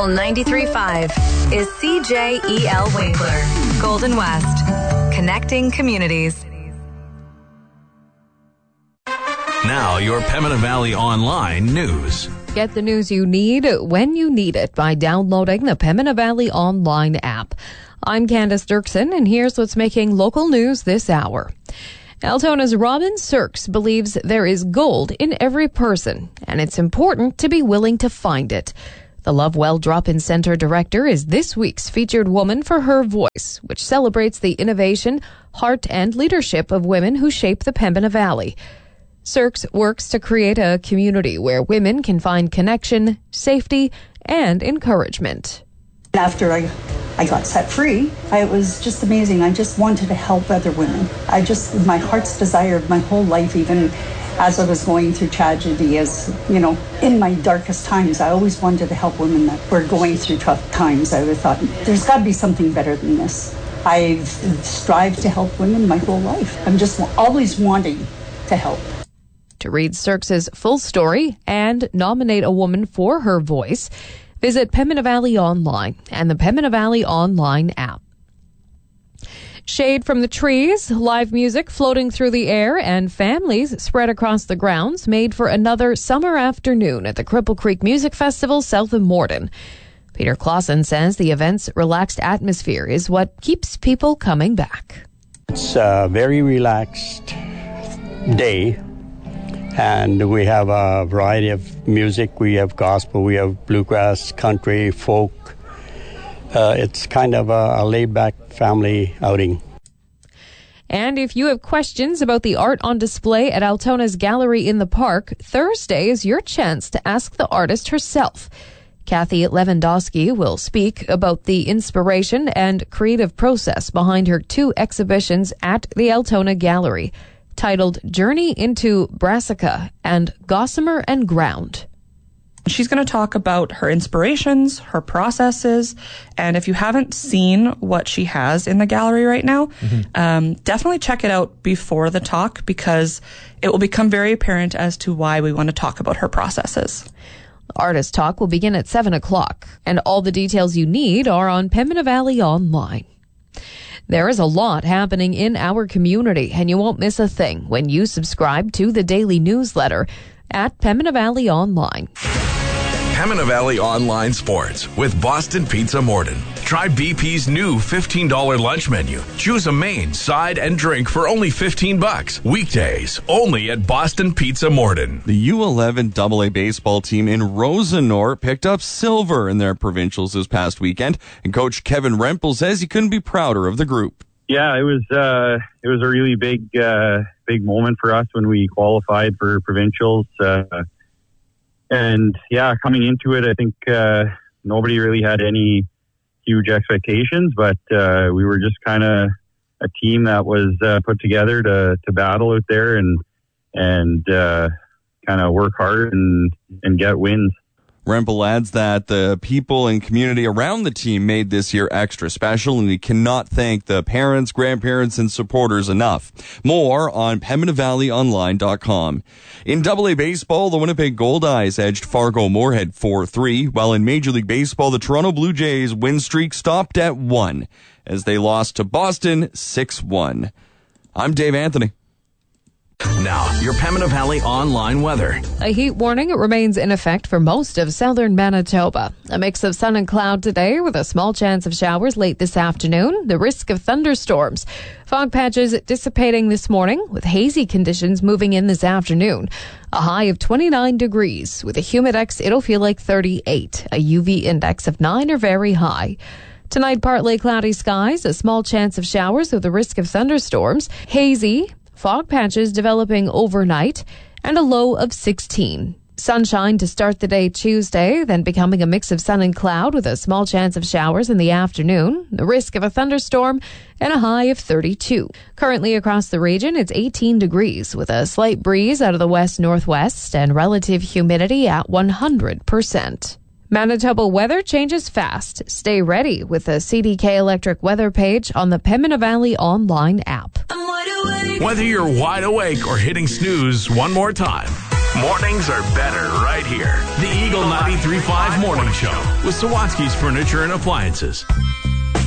Purple 93.5 is CJEL Winkler, Golden West, connecting communities. Now, your Pembina Valley Online news. Get the news you need when you need it by downloading the Pembina Valley Online app. I'm Candace Dirksen, and here's what's making local news this hour. Altona's Robin Sirks believes there is gold in every person, and it's important to be willing to find it. The Lovewell Drop-In Center director is this week's featured woman for her voice, which celebrates the innovation, heart, and leadership of women who shape the Pembina Valley. Sirks works to create a community where women can find connection, safety, and encouragement. After I got set free, it was just amazing. I just wanted to help other women. My heart's desire of my whole life, even as I was going through tragedy, in my darkest times, I always wanted to help women that were going through tough times. I thought, there's got to be something better than this. I've strived to help women my whole life. I'm just always wanting to help. To read Sirks' full story and nominate a woman for her voice, visit Pembina Valley Online and the Pembina Valley Online app. Shade from the trees, live music floating through the air, and families spread across the grounds made for another summer afternoon at the Cripple Creek Music Festival south of Morden. Peter Clausen says the event's relaxed atmosphere is what keeps people coming back. It's a very relaxed day, and we have a variety of music. We have gospel, we have bluegrass, country, folk. It's kind of a laid-back family outing. And if you have questions about the art on display at Altona's Gallery in the Park, Thursday is your chance to ask the artist herself. Kathy Lewandowski will speak about the inspiration and creative process behind her two exhibitions at the Altona Gallery, titled Journey into Brassica and Gossamer and Ground. She's going to talk about her inspirations, her processes, and if you haven't seen what she has in the gallery right now, definitely check it out before the talk, because it will become very apparent as to why we want to talk about her processes. The artist talk will begin at 7 o'clock, and all the details you need are on Pembina Valley Online. There is a lot happening in our community, and you won't miss a thing when you subscribe to the daily newsletter at Pembina Valley Online. Pembina Valley Online Sports with Boston Pizza Morden. Try BP's new $15 lunch menu. Choose a main, side, and drink for only $15. Weekdays, only at Boston Pizza Morden. The U11 AA baseball team in Rosenor picked up silver in their provincials this past weekend, and Coach Kevin Rempel says he couldn't be prouder of the group. Yeah, it was a really big moment for us when we qualified for provincials. And yeah, coming into it, I think nobody really had any huge expectations, but we were just kind of a team that was put together to battle out there and kind of work hard and get wins. Rempel adds that the people and community around the team made this year extra special, and he cannot thank the parents, grandparents, and supporters enough. More on PembinaValleyOnline.com. In AA baseball, the Winnipeg Goldeyes edged Fargo Moorhead 4-3, while in Major League Baseball, the Toronto Blue Jays win streak stopped at 1 as they lost to Boston 6-1. I'm Dave Anthony. Now, your Pembina Valley Online weather. A heat warning remains in effect for most of southern Manitoba. A mix of sun and cloud today with a small chance of showers late this afternoon. The risk of thunderstorms. Fog patches dissipating this morning with hazy conditions moving in this afternoon. A high of 29 degrees. With a humidex, it'll feel like 38. A UV index of 9 or very high. Tonight, partly cloudy skies. A small chance of showers with a risk of thunderstorms. Hazy. Fog patches developing overnight, and a low of 16. Sunshine to start the day Tuesday, then becoming a mix of sun and cloud with a small chance of showers in the afternoon, the risk of a thunderstorm, and a high of 32. Currently across the region, it's 18 degrees with a slight breeze out of the west-northwest and relative humidity at 100%. Manitoba weather changes fast. Stay ready with the CDK Electric weather page on the Pembina Valley Online app. Whether you're wide awake or hitting snooze one more time, Mornings are better right here. The Eagle 93.5 Morning Show with Sawatsky's Furniture and Appliances.